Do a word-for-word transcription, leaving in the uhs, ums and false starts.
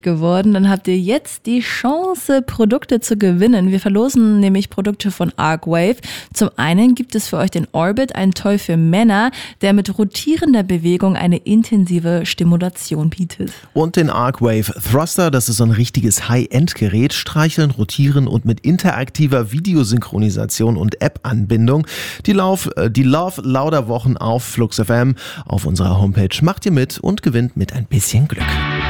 geworden, dann habt ihr jetzt die Chance, Produkte zu gewinnen. Wir verlosen nämlich Produkte von Arcwave. Zum einen gibt es für euch den Orbit, ein Toy für Männer, der mit rotierender Bewegung eine intensive Stimulation bietet. Und den Arcwave Thruster, das ist so ein richtiges High-End-Gerät, streicheln, rotieren und mit interaktiver Videosynchronisation und App-Anbindung. Die, Lauf, die Love Lauder Wochen auf Flux F M auf unserer Homepage. Macht ihr mit und gewinnt mit ein bisschen Glück.